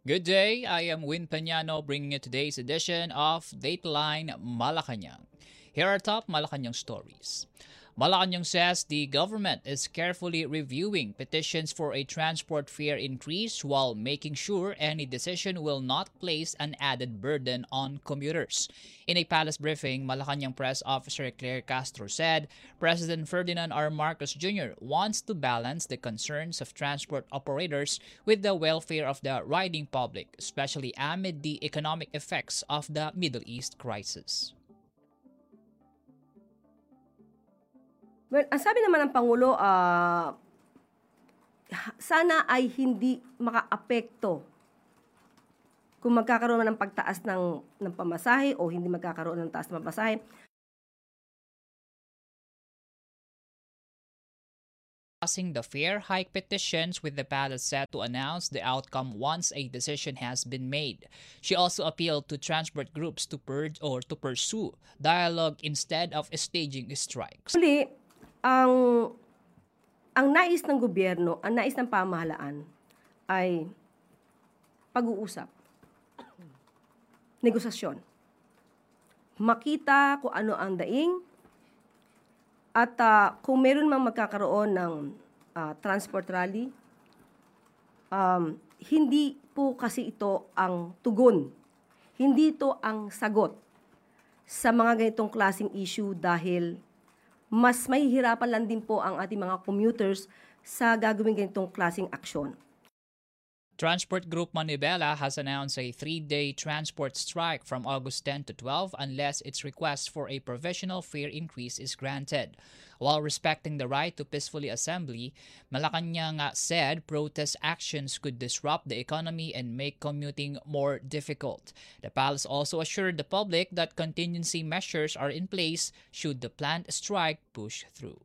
Good day, I am Win Peñano bringing you today's edition of Dateline Malacanang. Here are top Malacanang stories. Malacanang says the government is carefully reviewing petitions for a transport fare increase while making sure any decision will not place an added burden on commuters. In a palace briefing, Malacanang Press Officer Claire Castro said President Ferdinand R. Marcos Jr. wants to balance the concerns of transport operators with the welfare of the riding public, especially amid the economic effects of the Middle East crisis. Well, ang sabi naman ng Pangulo, sana ay hindi makaapekto kung magkakaroon man ng pagtaas ng pamasahe o hindi magkakaroon ng taas ng pamasahe. Discussing the fare hike petitions with the palace set to announce the outcome once a decision has been made. She also appealed to transport groups to purge or to pursue dialogue instead of staging strikes. Muli, ang nais ng gobyerno, ang nais ng pamahalaan ay pag-uusap, negosasyon. Makita kung ano ang daing at kung meron mang magkakaroon ng transport rally, hindi po kasi ito ang tugon. Hindi ito ang sagot sa mga ganitong klaseng issue dahil mas mahihirapan lang din po ang ating mga commuters sa gagawin ganitong klaseng aksyon. Transport Group Manibela has announced a 3-day transport strike from August 10 to 12 unless its request for a provisional fare increase is granted. While respecting the right to peacefully assembly, Malacanang said protest actions could disrupt the economy and make commuting more difficult. The palace also assured the public that contingency measures are in place should the planned strike push through.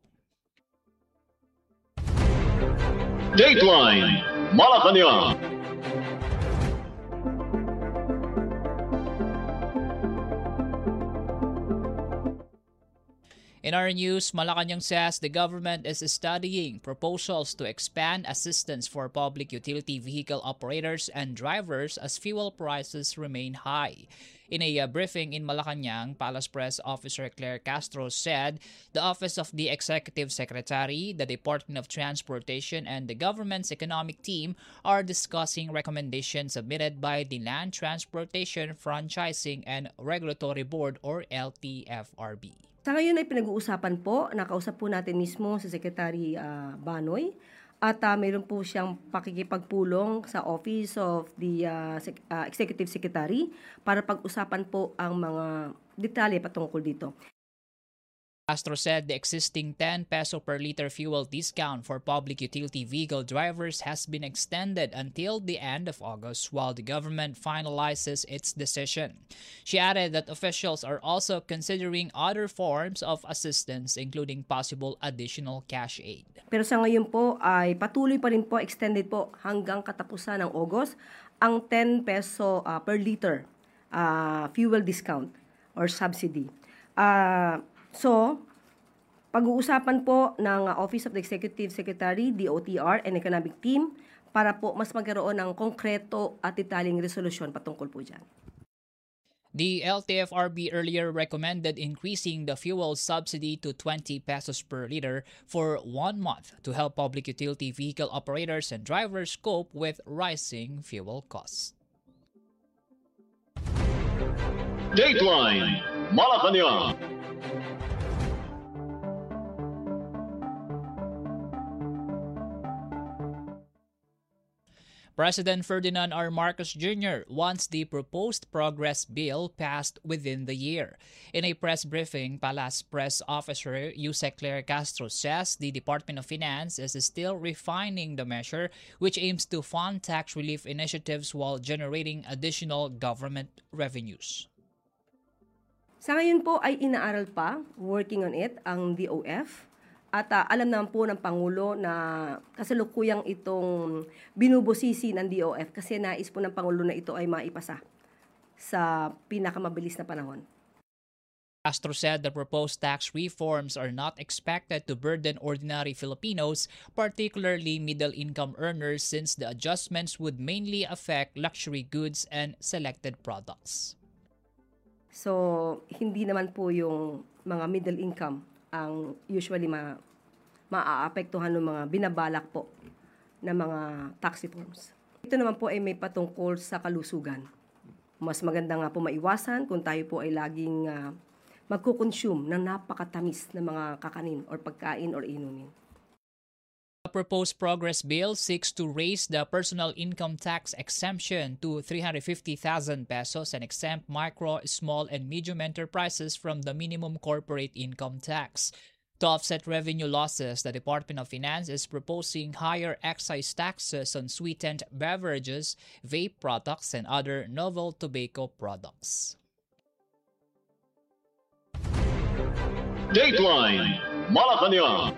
Dateline Malacanang. In our news, Malacanang says the government is studying proposals to expand assistance for public utility vehicle operators and drivers as fuel prices remain high. In a briefing in Malacanang, Palace Press Officer Claire Castro said the Office of the Executive Secretary, the Department of Transportation, and the government's economic team are discussing recommendations submitted by the Land Transportation Franchising and Regulatory Board or LTFRB. Sa ngayon ay pinag-uusapan po, nakausap po natin mismo si Secretary Banoy at mayroon po siyang pakikipagpulong sa Office of the Executive Secretary para pag-usapan po ang mga detalye patungkol dito. Castro said the existing 10 peso per liter fuel discount for public utility vehicle drivers has been extended until the end of August while the government finalizes its decision. She added that officials are also considering other forms of assistance including possible additional cash aid. Pero sa ngayon po ay patuloy pa rin po, extended po hanggang katapusan ng August ang 10 peso per liter fuel discount or subsidy. So, pag-uusapan po ng Office of the Executive Secretary, DOTR, and Economic Team para po mas magkaroon ng konkreto at detalyeng resolusyon patungkol po dyan. The LTFRB earlier recommended increasing the fuel subsidy to 20 pesos per liter for 1 month to help public utility vehicle operators and drivers cope with rising fuel costs. Dateline Malacanang. President Ferdinand R. Marcos Jr. wants the proposed progress bill passed within the year. In a press briefing, Palace Press Officer Yusek Claire Castro says the Department of Finance is still refining the measure which aims to fund tax relief initiatives while generating additional government revenues. Sa ngayon po ay inaaral pa, working on it, ang DOF. At alam naman po ng Pangulo na kasalukuyang itong binubusisi ng DOF kasi nais po ng Pangulo na ito ay maipasa sa pinakamabilis na panahon. Castro said the proposed tax reforms are not expected to burden ordinary Filipinos, particularly middle-income earners, since the adjustments would mainly affect luxury goods and selected products. So, hindi naman po yung mga middle income ang usually maaapektuhan ng mga binabalak po na mga tax reforms. Ito naman po ay may patungkol sa kalusugan. Mas maganda nga po maiwasan kung tayo po ay laging magkukonsume ng napakatamis na mga kakanin or pagkain or inumin. The proposed progress bill seeks to raise the personal income tax exemption to 350,000 pesos and exempt micro, small, and medium enterprises from the minimum corporate income tax. To offset revenue losses, the Department of Finance is proposing higher excise taxes on sweetened beverages, vape products, and other novel tobacco products. Dateline Malacanang.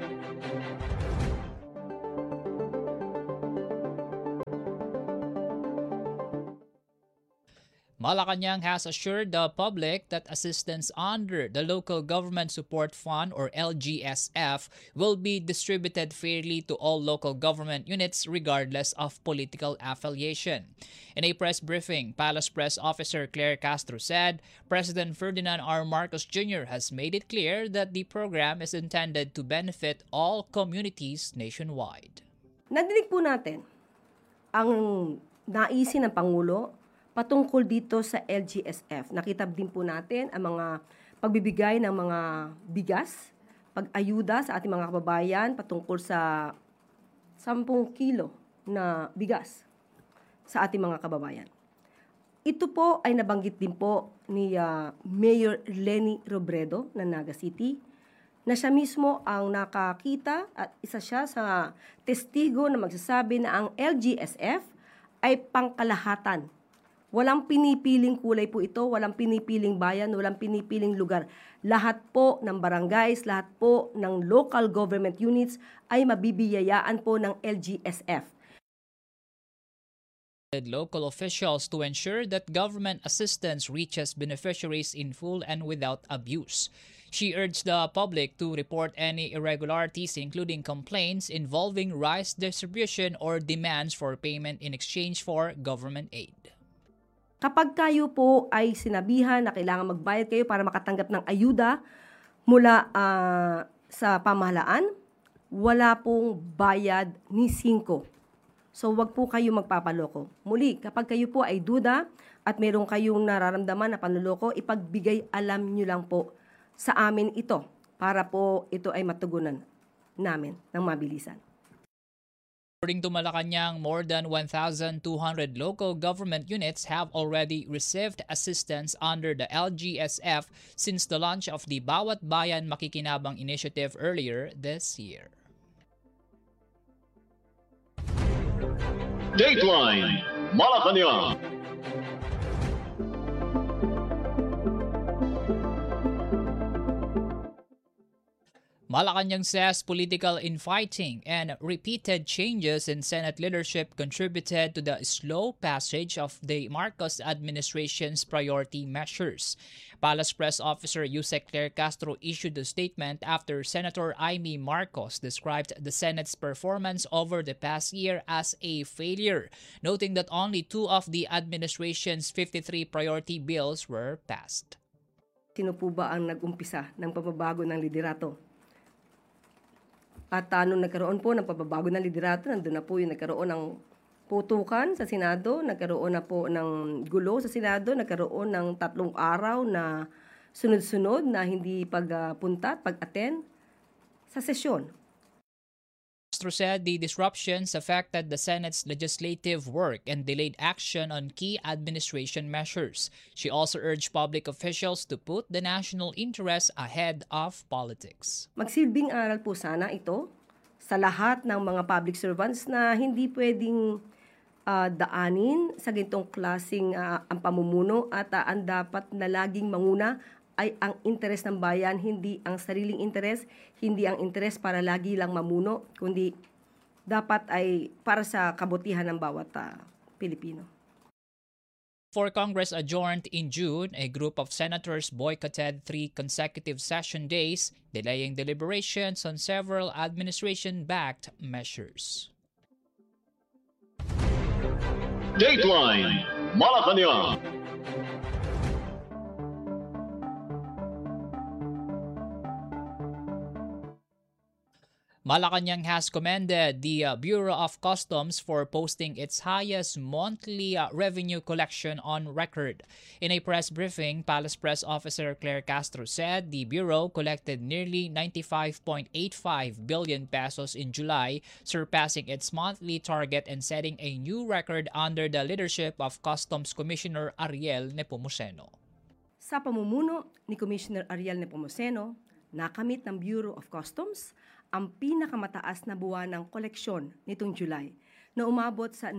Malacanang has assured the public that assistance under the Local Government Support Fund or LGSF will be distributed fairly to all local government units regardless of political affiliation. In a press briefing, Palace Press Officer Claire Castro said President Ferdinand R. Marcos Jr. has made it clear that the program is intended to benefit all communities nationwide. Nadinig po natin ang naisin ng Pangulo patungkol dito sa LGSF. Nakita din po natin ang mga pagbibigay ng mga bigas, pag-ayuda sa ating mga kababayan patungkol sa 10 kilo na bigas sa ating mga kababayan. Ito po ay nabanggit din po ni Mayor Leni Robredo ng Naga City na siya mismo ang nakakita at isa siya sa testigo na magsasabi na ang LGSF ay pangkalahatan. Walang pinipiling kulay po ito, walang pinipiling bayan, walang pinipiling lugar. Lahat po ng barangays, lahat po ng local government units ay mabibiyayaan po ng LGSF. Local officials to ensure that government assistance reaches beneficiaries in full and without abuse. She urged the public to report any irregularities, including complaints involving rice distribution or demands for payment in exchange for government aid. Kapag kayo po ay sinabihan na kailangan magbayad kayo para makatanggap ng ayuda mula sa pamahalaan, wala pong bayad ni 5. So wag po kayo magpapaloko. Muli, kapag kayo po ay duda at meron kayong nararamdaman na panloloko, ipagbigay alam nyo lang po sa amin ito para po ito ay matugunan namin ng mabilisan. According to Malacanang, more than 1,200 local government units have already received assistance under the LGSF since the launch of the Bawat Bayan Makikinabang initiative earlier this year. Dateline Malacanang. Malacanang says political infighting and repeated changes in Senate leadership contributed to the slow passage of the Marcos administration's priority measures. Palace Press Officer Yusek Claire Castro issued a statement after Senator Amy Marcos described the Senate's performance over the past year as a failure, noting that only 2 of the administration's 53 priority bills were passed. Sino po ba ang nag-umpisa ng pagbabago ng liderato? At nung nagkaroon po ng pagbabago ng liderato, nandun na po yung nagkaroon ng putukan sa Senado, nagkaroon na po ng gulo sa Senado, nagkaroon ng 3 araw na sunod-sunod na hindi pagpunta, pag-attend sa sesyon. Castro said the disruptions affected the Senate's legislative work and delayed action on key administration measures. She also urged public officials to put the national interest ahead of politics. Magsilbing aral po sana ito sa lahat ng mga public servants na hindi pwedeng daanin sa ganitong klaseng ang pamumuno at ang dapat na laging manguna ay ang interes ng bayan, hindi ang sariling interes, hindi ang interes para lagi lang mamuno, kundi dapat ay para sa kabutihan ng bawat Pilipino. Before Congress adjourned in June, a group of senators boycotted 3 consecutive session days, delaying deliberations on several administration-backed measures. Dateline Malacanang. Malacanang has commended the Bureau of Customs for posting its highest monthly revenue collection on record. In a press briefing, Palace Press Officer Claire Castro said the Bureau collected nearly 95.85 billion pesos in July, surpassing its monthly target and setting a new record under the leadership of Customs Commissioner Ariel Nepomuceno. Sa pamumuno ni Commissioner Ariel Nepomuceno, nakamit ng Bureau of Customs ang pinakamataas na buwan ng koleksyon nitong July na umabot sa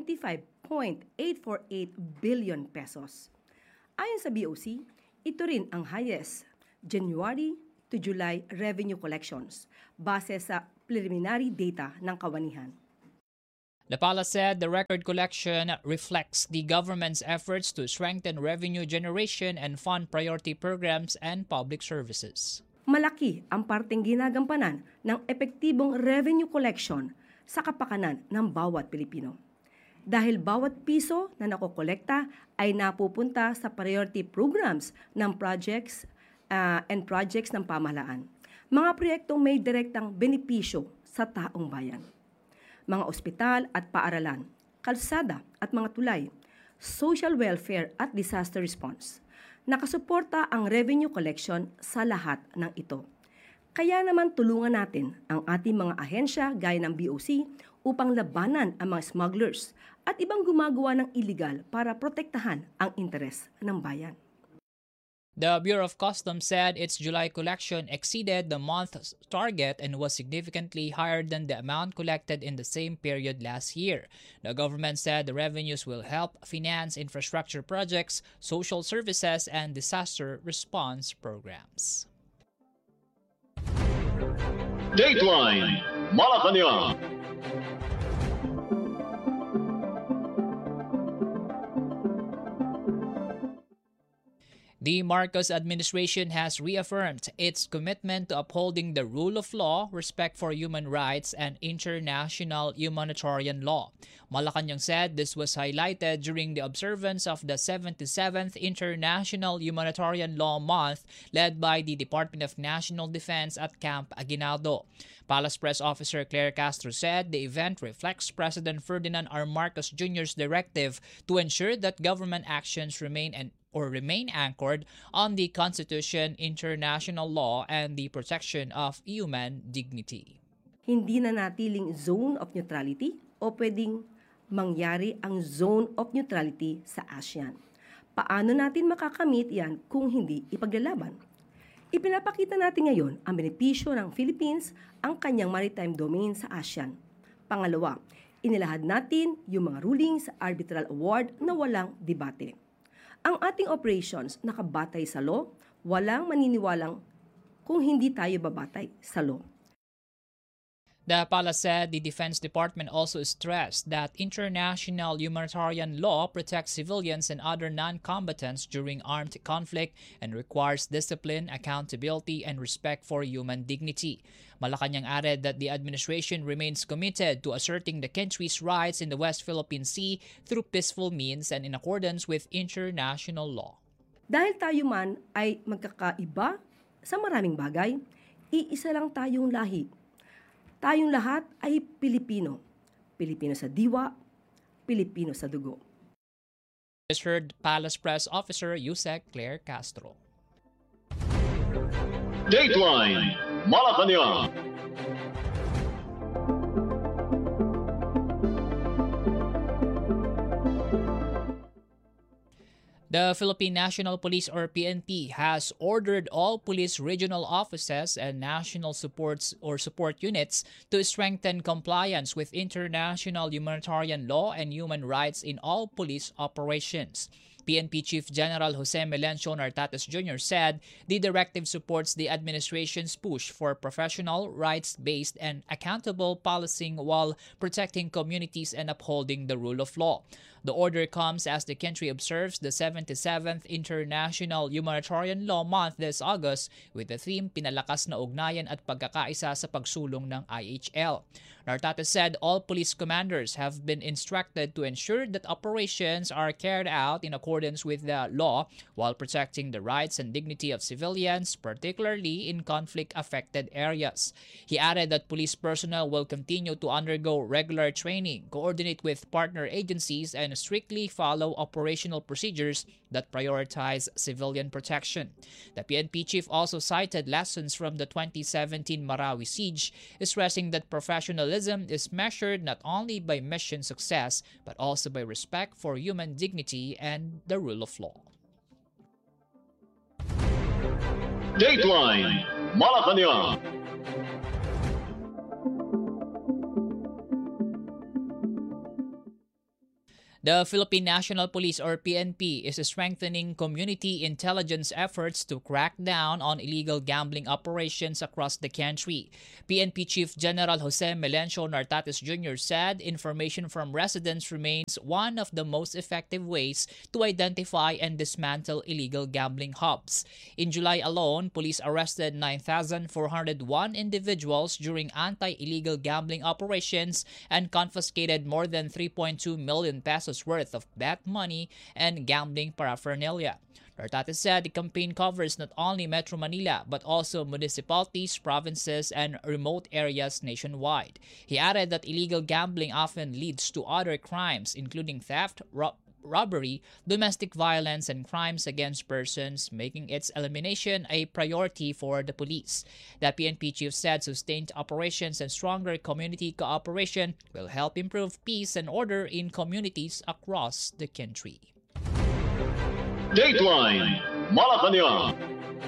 95.848 billion pesos. Ayon sa BOC, ito rin ang highest January to July revenue collections base sa preliminary data ng kawanihan. The palace said the record collection reflects the government's efforts to strengthen revenue generation and fund priority programs and public services. Malaki ang parteng ginagampanan ng epektibong revenue collection sa kapakanan ng bawat Pilipino. Dahil bawat piso na nakokolekta ay napupunta sa priority programs ng projects ng pamahalaan. Mga proyektong may direktang benepisyo sa taong bayan. Mga ospital at paaralan, kalsada at mga tulay, social welfare at disaster response. Nakasuporta ang revenue collection sa lahat ng ito. Kaya naman tulungan natin ang ating mga ahensya gaya ng BOC upang labanan ang mga smugglers at ibang gumagawa ng illegal para protektahan ang interes ng bayan. The Bureau of Customs said its July collection exceeded the month's target and was significantly higher than the amount collected in the same period last year. The government said the revenues will help finance infrastructure projects, social services, and disaster response programs. Dateline Malacanang. The Marcos administration has reaffirmed its commitment to upholding the rule of law, respect for human rights, and international humanitarian law. Malacanang said this was highlighted during the observance of the 77th International Humanitarian Law Month led by the Department of National Defense at Camp Aguinaldo. Palace Press Officer Claire Castro said the event reflects President Ferdinand R. Marcos Jr.'s directive to ensure that government actions remain anchored on the Constitution, international law, and the protection of human dignity. Hindi na natiling zone of neutrality o pwedeng mangyari ang zone of neutrality sa ASEAN. Paano natin makakamit yan kung hindi ipaglalaban? Ipinapakita natin ngayon ang benepisyo ng Philippines ang kanyang maritime domain sa ASEAN. Pangalawa, inilahad natin yung mga rulings sa arbitral award na walang debate. Ang ating operations nakabatay sa law, walang maniniwalang kung hindi tayo babatay sa law. The palace said the Defense Department also stressed that international humanitarian law protects civilians and other non-combatants during armed conflict and requires discipline, accountability, and respect for human dignity. Malacanang added that the administration remains committed to asserting the country's rights in the West Philippine Sea through peaceful means and in accordance with international law. Dahil tayo man ay magkakaiba sa maraming bagay, iisa lang tayong lahi. Tayong lahat ay Pilipino. Pilipino sa diwa, Pilipino sa dugo. As heard Palace Press Officer Yusek Claire Castro. Dateline Malacanang. The Philippine National Police or PNP has ordered all police regional offices and national support units to strengthen compliance with international humanitarian law and human rights in all police operations. PNP Chief General Jose Melencio Nartates Jr. said the directive supports the administration's push for professional, rights-based, and accountable policing while protecting communities and upholding the rule of law. The order comes as the country observes the 77th International Humanitarian Law Month this August with the theme Pinalakas na Ugnayan at Pagkakaisa sa Pagsulong ng IHL. Nartates said all police commanders have been instructed to ensure that operations are carried out in accordance with the law while protecting the rights and dignity of civilians, particularly in conflict-affected areas. He added that police personnel will continue to undergo regular training, coordinate with partner agencies, and strictly follow operational procedures that prioritize civilian protection. The PNP chief also cited lessons from the 2017 Marawi siege, stressing that professionalism is measured not only by mission success but also by respect for human dignity and the rule of law. Dateline Malacanang. The Philippine National Police or PNP is strengthening community intelligence efforts to crack down on illegal gambling operations across the country. PNP Chief General Jose Melencio Nartates Jr. said information from residents remains one of the most effective ways to identify and dismantle illegal gambling hubs. In July alone, police arrested 9,401 individuals during anti-illegal gambling operations and confiscated more than 3.2 million pesos worth of bet money and gambling paraphernalia. Nartates said the campaign covers not only Metro Manila but also municipalities, provinces, and remote areas nationwide. He added that illegal gambling often leads to other crimes including theft, robbery, domestic violence, and crimes against persons, making its elimination a priority for the police. The PNP chief said sustained operations and stronger community cooperation will help improve peace and order in communities across the country. Dateline Malacanang.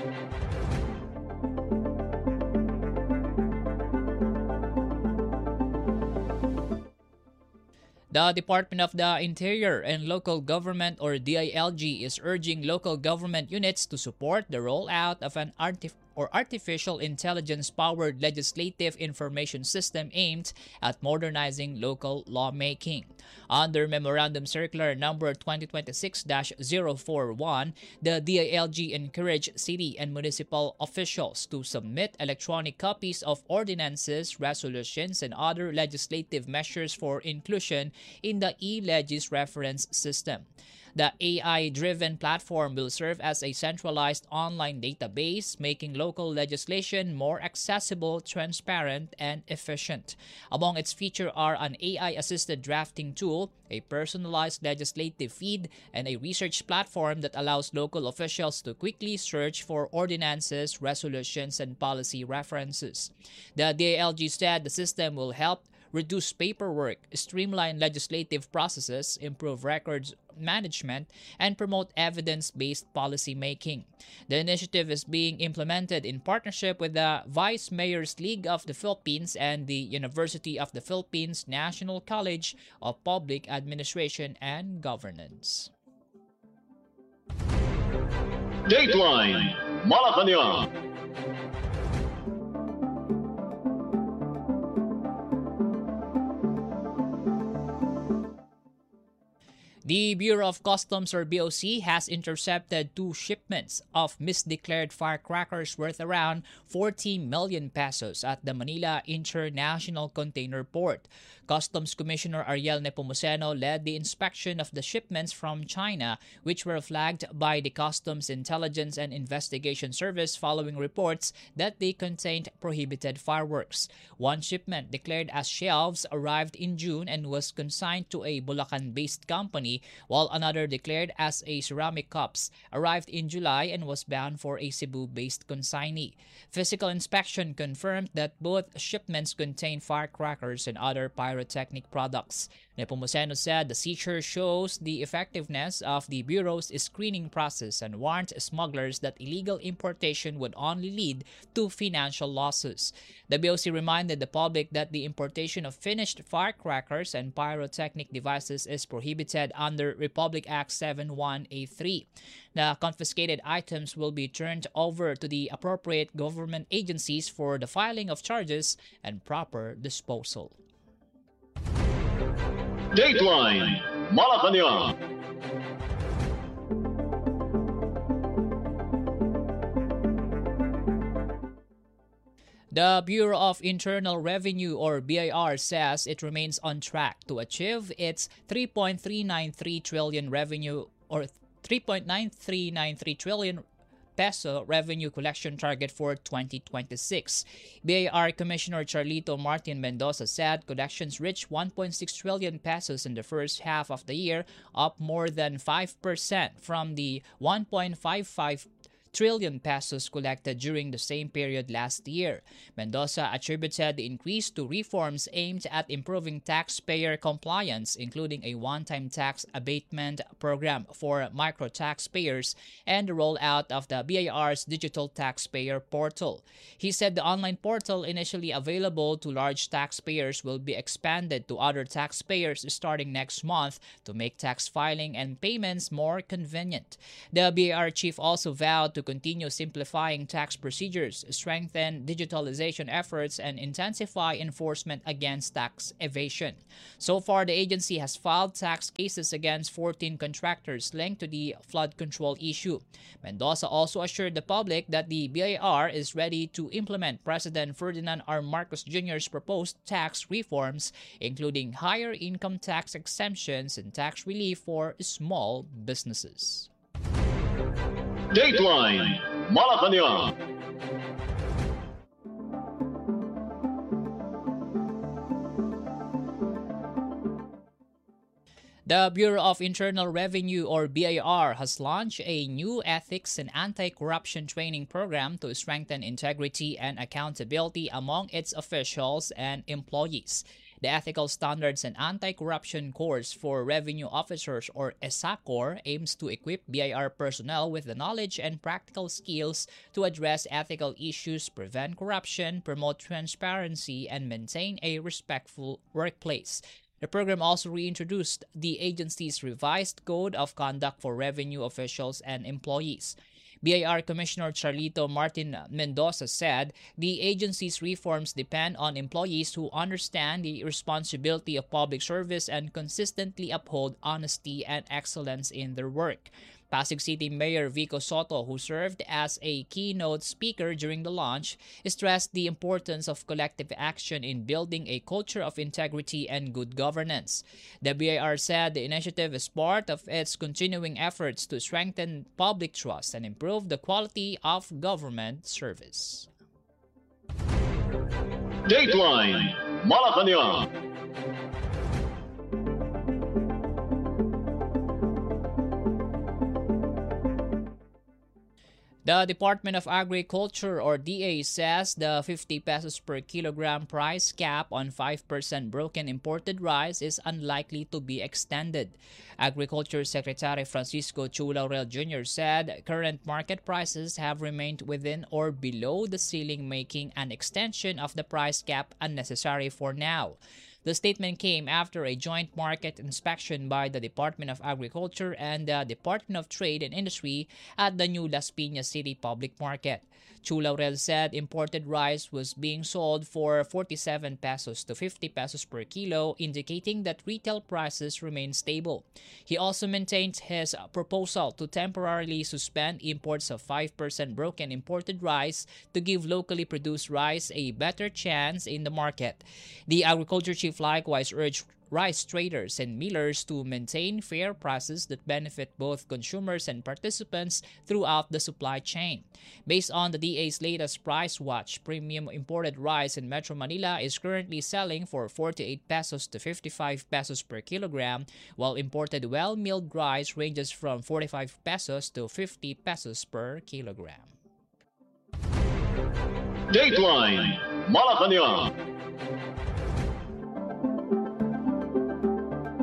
The Department of the Interior and Local Government or DILG is urging local government units to support the rollout of an artificial intelligence-powered legislative information system aimed at modernizing local lawmaking. Under Memorandum Circular Number 2026-041, the DILG encouraged city and municipal officials to submit electronic copies of ordinances, resolutions, and other legislative measures for inclusion in the e-Legis reference system. The AI-driven platform will serve as a centralized online database, making local legislation more accessible, transparent, and efficient. Among its features are an AI-assisted drafting tool, a personalized legislative feed, and a research platform that allows local officials to quickly search for ordinances, resolutions, and policy references. The DILG said the system will help reduce paperwork, streamline legislative processes, improve records management, and promote evidence-based policy making. The initiative is being implemented in partnership with the Vice Mayors League of the Philippines and the University of the Philippines National College of Public Administration and Governance. Dateline Malacanang. The Bureau of Customs or BOC has intercepted 2 shipments of misdeclared firecrackers worth around 40 million pesos at the Manila International Container Port. Customs Commissioner Ariel Nepomuceno led the inspection of the shipments from China, which were flagged by the Customs Intelligence and Investigation Service following reports that they contained prohibited fireworks. One shipment declared as shelves arrived in June and was consigned to a Bulacan-based company, while another declared as a ceramic cups arrived in July and was bound for a Cebu-based consignee. Physical inspection confirmed that both shipments contain firecrackers and other pyrotechnic products. Nepomuceno said the seizure shows the effectiveness of the Bureau's screening process and warned smugglers that illegal importation would only lead to financial losses. The BOC reminded the public that the importation of finished firecrackers and pyrotechnic devices is prohibited under Republic Act 71A3. The confiscated items will be turned over to the appropriate government agencies for the filing of charges and proper disposal. Dateline Malacanang. The Bureau of Internal Revenue or BIR says it remains on track to achieve its 3.393 trillion revenue or 3.9393 trillion peso revenue collection target for 2026. BIR Commissioner Charlito Martin Mendoza said collections reached 1.6 trillion pesos in the first half of the year, up more than 5% from the 1.55 trillion pesos collected during the same period last year. Mendoza attributed the increase to reforms aimed at improving taxpayer compliance, including a one-time tax abatement program for micro-taxpayers and the rollout of the BIR's digital taxpayer portal. He said the online portal, initially available to large taxpayers, will be expanded to other taxpayers starting next month to make tax filing and payments more convenient. The BIR chief also vowed to continue simplifying tax procedures, strengthen digitalization efforts, and intensify enforcement against tax evasion. So far, the agency has filed tax cases against 14 contractors linked to the flood control issue. Mendoza also assured the public that the BIR is ready to implement President Ferdinand R. Marcos Jr.'s proposed tax reforms, including higher income tax exemptions and tax relief for small businesses. Dateline Malacanang. The Bureau of Internal Revenue or BIR has launched a new ethics and anti-corruption training program to strengthen integrity and accountability among its officials and employees. The Ethical Standards and Anti-Corruption Course for Revenue Officers or ESACOR aims to equip BIR personnel with the knowledge and practical skills to address ethical issues, prevent corruption, promote transparency, and maintain a respectful workplace. The program also reintroduced the agency's revised Code of Conduct for revenue officials and employees. BIR Commissioner Charlito Martin Mendoza said the agency's reforms depend on employees who understand the responsibility of public service and consistently uphold honesty and excellence in their work. Pasig City Mayor Vico Soto, who served as a keynote speaker during the launch, stressed the importance of collective action in building a culture of integrity and good governance. The BIR said the initiative is part of its continuing efforts to strengthen public trust and improve the quality of government service. Dateline Malacanang. The Department of Agriculture or DA says the 50 pesos per kilogram price cap on 5% broken imported rice is unlikely to be extended. Agriculture Secretary Francisco Chu Laurel Jr. said current market prices have remained within or below the ceiling, making an extension of the price cap unnecessary for now. The statement came after a joint market inspection by the Department of Agriculture and the Department of Trade and Industry at the new Las Piñas City Public Market. Chu Laurel said imported rice was being sold for 47 pesos to 50 pesos per kilo, indicating that retail prices remain stable. He also maintained his proposal to temporarily suspend imports of 5% broken imported rice to give locally produced rice a better chance in the market. The agriculture chief likewise urged rice traders and millers to maintain fair prices that benefit both consumers and participants throughout the supply chain. Based on the DA's latest price watch, premium imported rice in Metro Manila is currently selling for 48 pesos to 55 pesos per kilogram, while imported well-milled rice ranges from 45 pesos to 50 pesos per kilogram. Dateline Malacanang.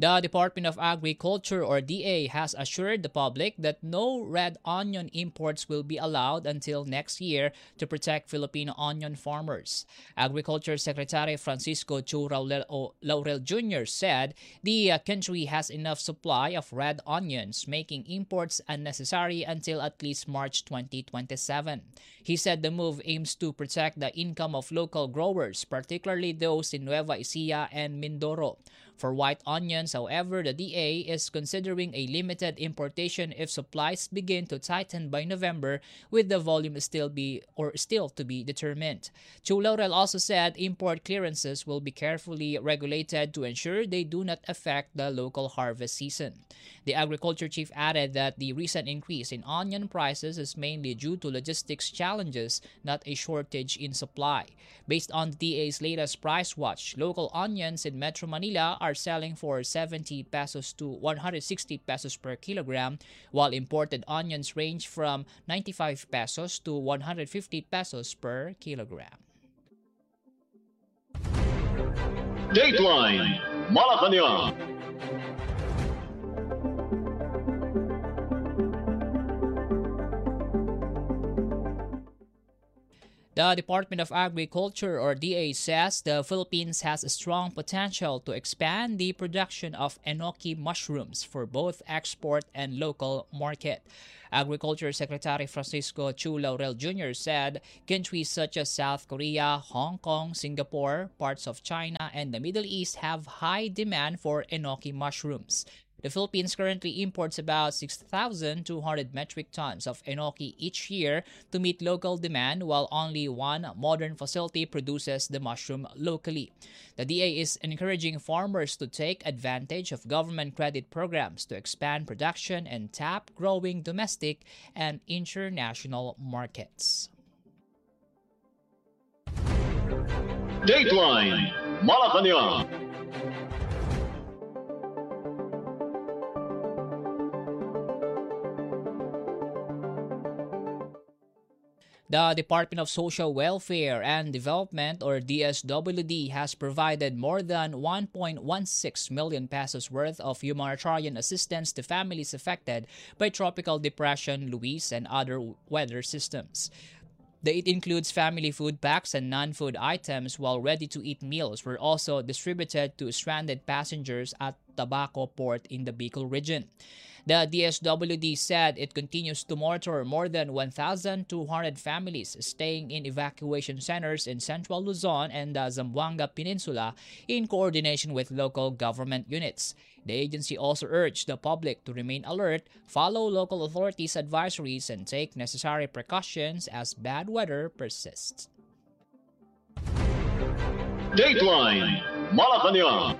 The Department of Agriculture or DA has assured the public that no red onion imports will be allowed until next year to protect Filipino onion farmers. Agriculture Secretary Francisco Chu Laurel Jr. said the country has enough supply of red onions, making imports unnecessary until at least March 2027. He said the move aims to protect the income of local growers, particularly those in Nueva Ecija and Mindoro. For white onions, however, the DA is considering a limited importation if supplies begin to tighten by November, with the volume still to be determined. Chu Laurel also said import clearances will be carefully regulated to ensure they do not affect the local harvest season. The agriculture chief added that the recent increase in onion prices is mainly due to logistics challenges, not a shortage in supply. Based on the DA's latest price watch, local onions in Metro Manila are selling for 70 pesos to 160 pesos per kilogram, while imported onions range from 95 pesos to 150 pesos per kilogram. Dateline Malacanang. The Department of Agriculture or DA says the Philippines has a strong potential to expand the production of enoki mushrooms for both export and local market. Agriculture Secretary Francisco Chu Laurel Jr. said countries such as South Korea, Hong Kong, Singapore, parts of China, and the Middle East have high demand for enoki mushrooms. The Philippines currently imports about 6,200 metric tons of enoki each year to meet local demand, while only one modern facility produces the mushroom locally. The DA is encouraging farmers to take advantage of government credit programs to expand production and tap growing domestic and international markets. Dateline Malacanang. The Department of Social Welfare and Development or DSWD has provided more than 1.16 million pesos worth of humanitarian assistance to families affected by Tropical Depression Luis and other weather systems. It includes family food packs and non-food items, while ready-to-eat meals were also distributed to stranded passengers at Tabaco Port in the Bicol region. The DSWD said it continues to monitor more than 1,200 families staying in evacuation centers in Central Luzon and the Zamboanga Peninsula in coordination with local government units. The agency also urged the public to remain alert, follow local authorities' advisories, and take necessary precautions as bad weather persists. Dateline Malacanang.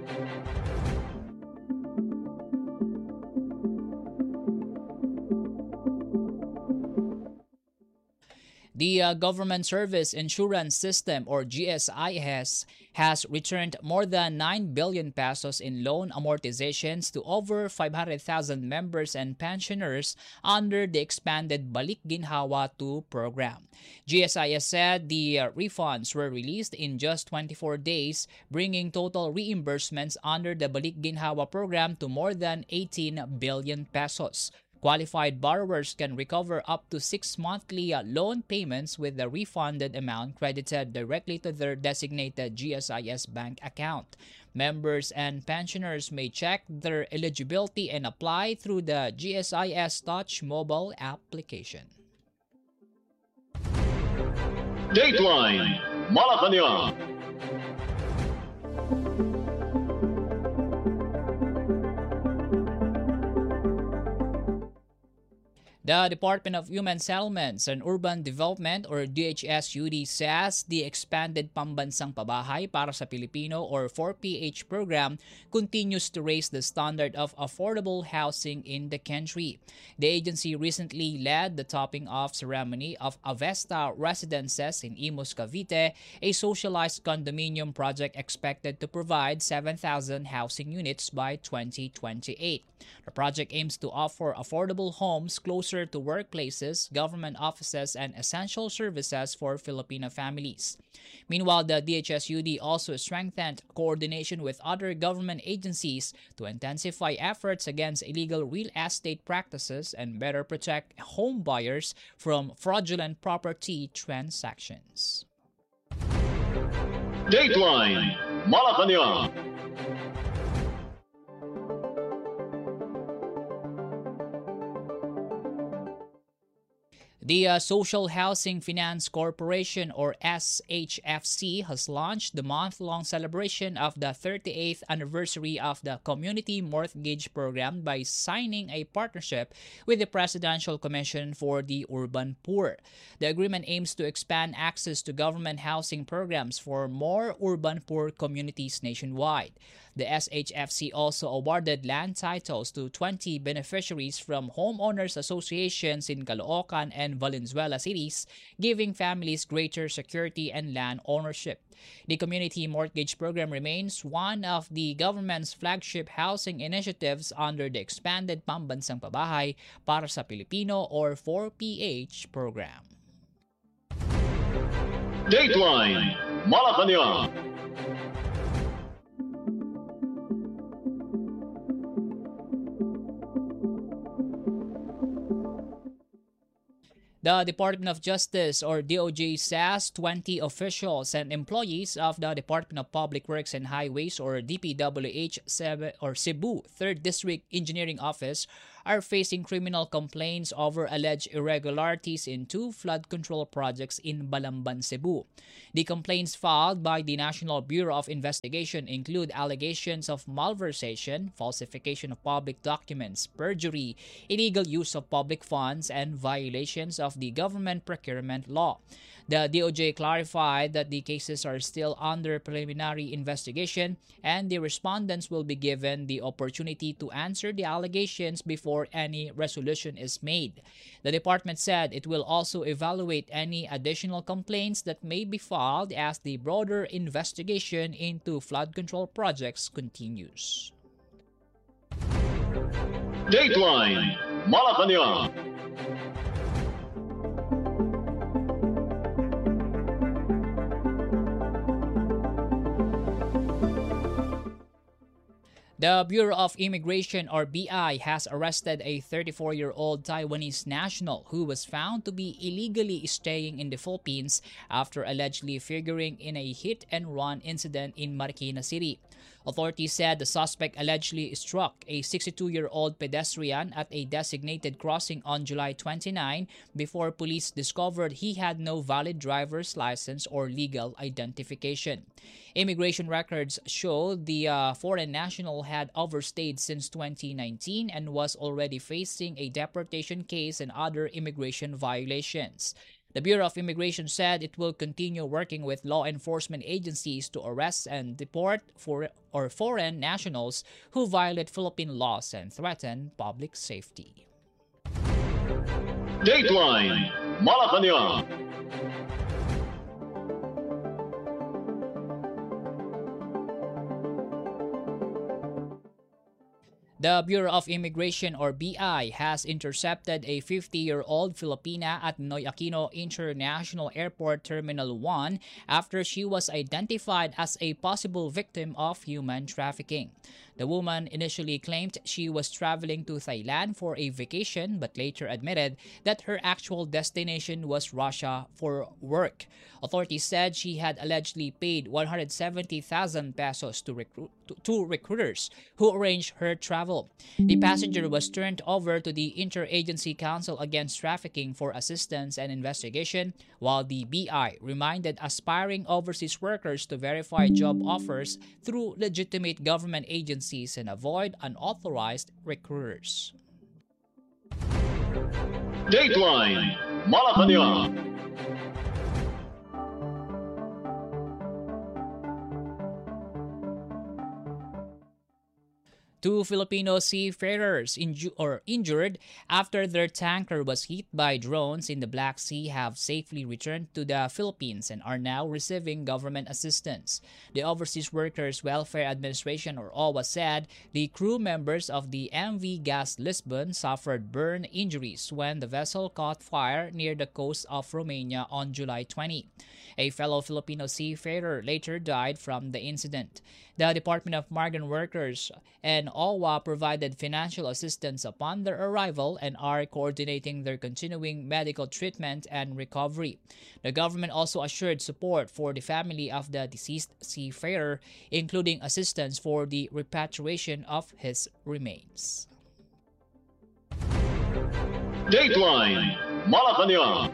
The Government Service Insurance System or GSIS has returned more than 9 billion pesos in loan amortizations to over 500,000 members and pensioners under the expanded Balik Ginhawa 2 program. GSIS said the refunds were released in just 24 days, bringing total reimbursements under the Balik Ginhawa program to more than 18 billion pesos. Qualified borrowers can recover up to 6 monthly loan payments with the refunded amount credited directly to their designated GSIS bank account. Members and pensioners may check their eligibility and apply through the GSIS Touch mobile application. Dateline Malacanang. The Department of Human Settlements and Urban Development or DHSUD says the expanded Pambansang Pabahay para sa Pilipino or 4PH program continues to raise the standard of affordable housing in the country. The agency recently led the topping off ceremony of Avesta Residences in Imus, Cavite, a socialized condominium project expected to provide 7,000 housing units by 2028. The project aims to offer affordable homes closer closer to workplaces, government offices, and essential services for Filipino families. Meanwhile, the DHSUD also strengthened coordination with other government agencies to intensify efforts against illegal real estate practices and better protect home buyers from fraudulent property transactions. Dateline Malacanang. The Social Housing Finance Corporation, or SHFC, has launched the month-long celebration of the 38th anniversary of the Community Mortgage Program by signing a partnership with the Presidential Commission for the Urban Poor. The agreement aims to expand access to government housing programs for more urban poor communities nationwide. The SHFC also awarded land titles to 20 beneficiaries from homeowners associations in Caloocan and Valenzuela cities, giving families greater security and land ownership. The Community Mortgage Program remains one of the government's flagship housing initiatives under the expanded Pambansang Pabahay para sa Pilipino, or 4PH program. Dateline Malacanang. The Department of Justice, or DOJ, says 20 officials and employees of the Department of Public Works and Highways, or DPWH, Cebu 3rd District Engineering Office are facing criminal complaints over alleged irregularities in 2 flood control projects in Balamban, Cebu. The complaints filed by the National Bureau of Investigation include allegations of malversation, falsification of public documents, perjury, illegal use of public funds, and violations of the government procurement law. The DOJ clarified that the cases are still under preliminary investigation and the respondents will be given the opportunity to answer the allegations before any resolution is made. The department said it will also evaluate any additional complaints that may be filed as the broader investigation into flood control projects continues. Dateline Malacanang. The Bureau of Immigration, or BI, has arrested a 34-year-old Taiwanese national who was found to be illegally staying in the Philippines after allegedly figuring in a hit-and-run incident in Marikina City. Authorities said the suspect allegedly struck a 62-year-old pedestrian at a designated crossing on July 29 before police discovered he had no valid driver's license or legal identification. Immigration records show the foreign national had overstayed since 2019 and was already facing a deportation case and other immigration violations. The Bureau of Immigration said it will continue working with law enforcement agencies to arrest and deport foreign nationals who violate Philippine laws and threaten public safety. Dateline Malacanang. The Bureau of Immigration, or BI, has intercepted a 50-year-old Filipina at Noy Aquino International Airport Terminal 1 after she was identified as a possible victim of human trafficking. The woman initially claimed she was traveling to Thailand for a vacation but later admitted that her actual destination was Russia for work. Authorities said she had allegedly paid 170,000 pesos to recruiters who arranged her travel. The passenger was turned over to the Interagency Council Against Trafficking for assistance and investigation, while the BI reminded aspiring overseas workers to verify job offers through legitimate government agencies and avoid unauthorized recruiters. Dateline Malacanang. Two Filipino seafarers injured after their tanker was hit by drones in the Black Sea have safely returned to the Philippines and are now receiving government assistance. The Overseas Workers Welfare Administration, or OWA, said the crew members of the MV Gas Lisbon suffered burn injuries when the vessel caught fire near the coast of Romania on July 20. A fellow Filipino seafarer later died from the incident. The Department of Migrant Workers and OWA provided financial assistance upon their arrival and are coordinating their continuing medical treatment and recovery. The government also assured support for the family of the deceased seafarer, including assistance for the repatriation of his remains. Dateline Malacanang.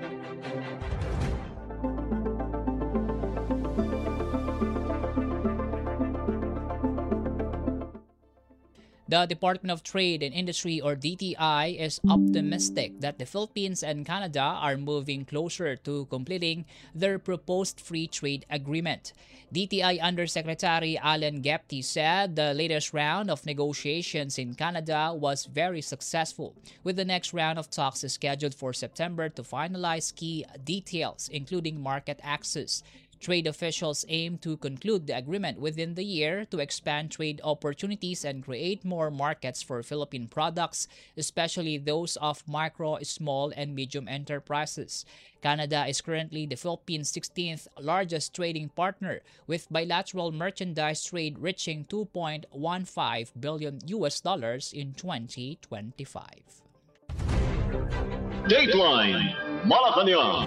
The Department of Trade and Industry, or DTI, is optimistic that the Philippines and Canada are moving closer to completing their proposed free trade agreement. DTI Undersecretary Allen Gepti said the latest round of negotiations in Canada was very successful, with the next round of talks scheduled for September to finalize key details, including market access. Trade officials aim to conclude the agreement within the year to expand trade opportunities and create more markets for Philippine products, especially those of micro, small, and medium enterprises. Canada is currently the Philippines' 16th largest trading partner, with bilateral merchandise trade reaching $2.15 billion in 2025. Dateline Malacanang.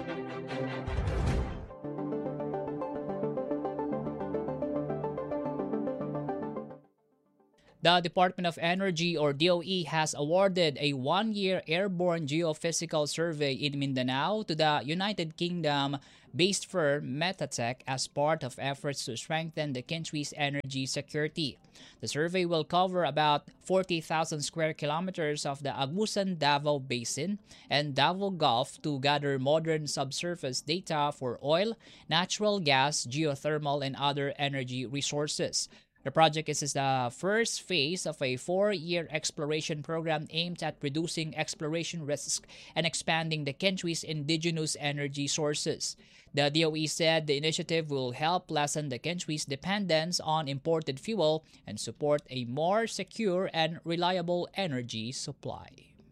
The Department of Energy, or DOE, has awarded a one-year airborne geophysical survey in Mindanao to the United Kingdom-based firm Metatech as part of efforts to strengthen the country's energy security. The survey will cover about 40,000 square kilometers of the Agusan-Davao Basin and Davao Gulf to gather modern subsurface data for oil, natural gas, geothermal, and other energy resources. The project is the first phase of a 4-year exploration program aimed at reducing exploration risks and expanding the country's indigenous energy sources. The DOE said the initiative will help lessen the country's dependence on imported fuel and support a more secure and reliable energy supply.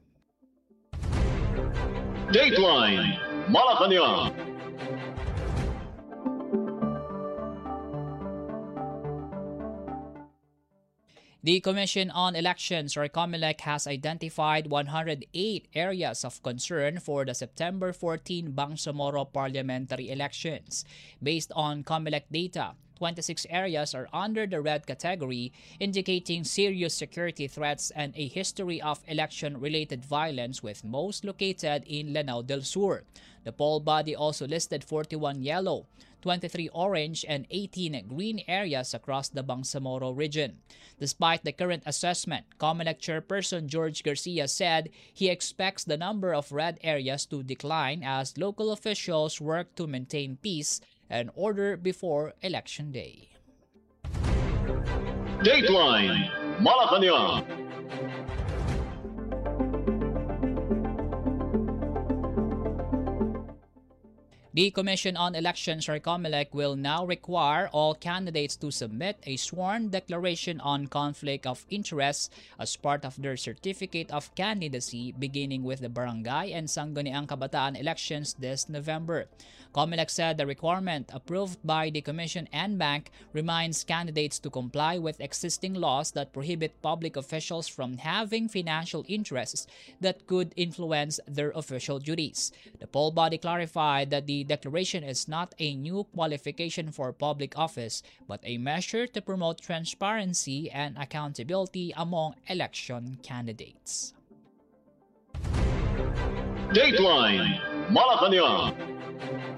Dateline Malacanang. The Commission on Elections, or COMELEC, has identified 108 areas of concern for the September 14 Bangsamoro parliamentary elections. Based on COMELEC data, 26 areas are under the red category, indicating serious security threats and a history of election-related violence, with most located in Lanao del Sur. The poll body also listed 41 yellow, 23 orange, and 18 green areas across the Bangsamoro region. Despite the current assessment, COMELEC Chairperson George Garcia said he expects the number of red areas to decline as local officials work to maintain peace and order before Election Day. Dateline Malacanang. The Commission on Elections, or COMELEC, will now require all candidates to submit a sworn declaration on conflict of interest as part of their certificate of candidacy, beginning with the barangay and Sangguniang Kabataan elections this November. COMELEC said the requirement, approved by the Commission and Bank, reminds candidates to comply with existing laws that prohibit public officials from having financial interests that could influence their official duties. The poll body clarified that the declaration is not a new qualification for public office, but a measure to promote transparency and accountability among election candidates. Dateline Malacanang.